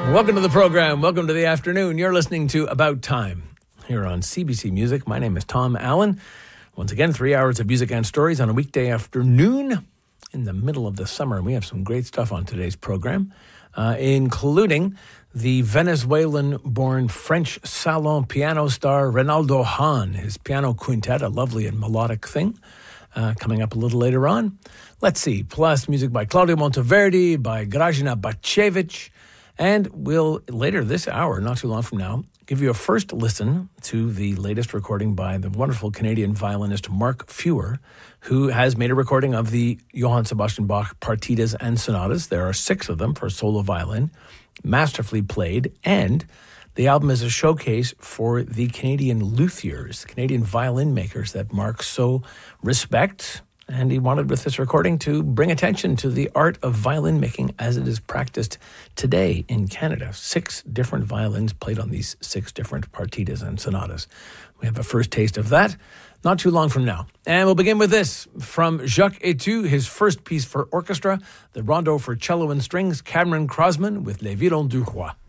Welcome to the program. Welcome to the afternoon. You're listening to About Time here on CBC Music. My name is Tom Allen. Once again, 3 hours of music and stories on a weekday afternoon in the middle of the summer. We have some great stuff on today's program, including the Venezuelan-born French salon piano star Reynaldo Hahn, his piano quintet, a lovely and melodic thing, coming up a little later on. Let's see, plus music by Claudio Monteverdi, by Grażyna Bacevich, and we'll, later this hour, not too long from now, give you a first listen to the latest recording by the wonderful Canadian violinist Mark Feuer, who has made a recording of the Johann Sebastian Bach partitas and sonatas. There are 6 of them for solo violin, masterfully played, and the album is a showcase for the Canadian luthiers, the Canadian violin makers that Mark so respects. And he wanted, with this recording, to bring attention to the art of violin making as it is practiced today in Canada. 6 different violins played on these 6 different partitas and sonatas. We have a first taste of that not too long from now. And we'll begin with this from Jacques Etu, his first piece for orchestra, the Rondo for cello and strings, Cameron Crosman with Les Violons du Roi.